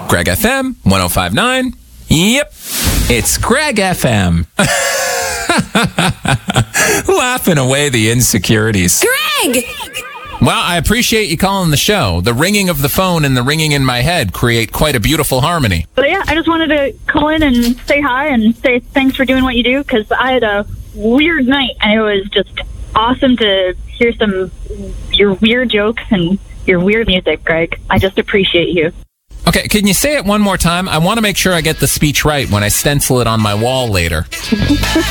Greg FM 105.9. Yep, it's Greg FM. Laughing away the insecurities. Greg! Well, I appreciate you calling the show. The ringing of the phone and the ringing in my head create quite a beautiful harmony. But yeah, I just wanted to call in and say hi and say thanks for doing what you do, because I had a weird night and it was just awesome to hear your weird jokes and your weird music, Greg. I just appreciate you. Okay, can you say it one more time? I want to make sure I get the speech right when I stencil it on my wall later.